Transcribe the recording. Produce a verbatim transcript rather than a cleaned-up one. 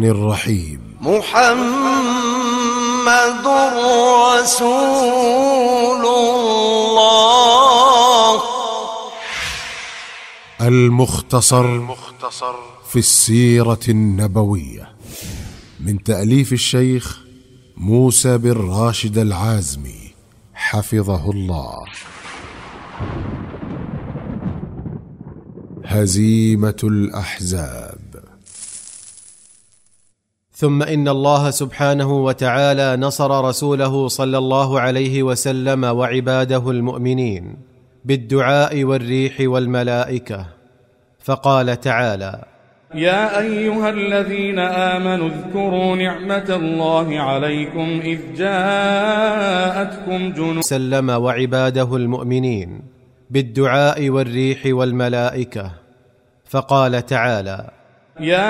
الرحيم. محمد رسول الله. المختصر في السيرة النبوية من تأليف الشيخ موسى بن راشد العازمي حفظه الله. هزيمة الأحزاب. ثم إن الله سبحانه وتعالى نصر رسوله صلى الله عليه وسلم وعباده المؤمنين بالدعاء والريح والملائكة، فقال تعالى: يا أيها الذين آمنوا اذكروا نعمة الله عليكم إذ جاءتكم جنود سلم وعباده المؤمنين بالدعاء والريح والملائكة، فقال تعالى: يا